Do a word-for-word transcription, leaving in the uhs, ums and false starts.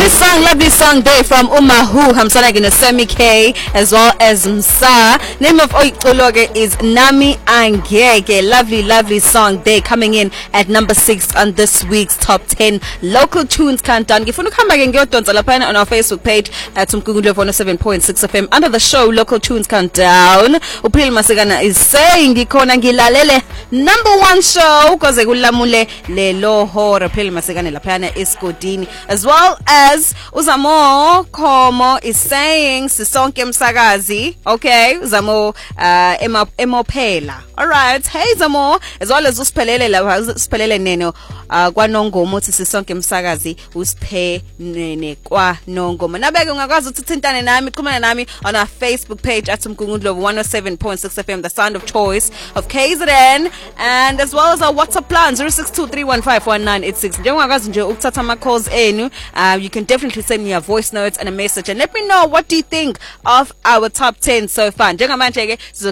song, lovely song there from Umahu Hamsana Semi K as well as Msa. Name of Oichologe is Nami Angege. Lovely, lovely song there coming in at number six on this week's top ten local tunes countdown. If you want to come back and get on our Facebook page at Umkungundlo one oh seven point six F M under the show Local Tunes Countdown. Upil Masegana is saying Gikona Gilalele number one show because Gulamule Lelo Hora Upil Masegana La Plana Escodini as well as Uzamo Komo is saying Sisonke Msagazi. Okay, Uzamo uh Emo Emopela. Alright, hey Zamo, as well as Uspelele la Uspelele Neno uh Kwanongomo Sisonke Msagazi Uspe Nene Kwa Nongoma. Nabega ungakwazi ukuthintana nami xhumana nami on our Facebook page at Umkungundlo one oh seven point six F M, the sound of choice of K Z N, and as well as our WhatsApp plan zero six two three one five one nine eight six. Njengokwazi nje ukuthatha ama calls enu. Uh, you can definitely send me a voice notes and a message and let me know what do you think of our top ten so far. Njengamanje ke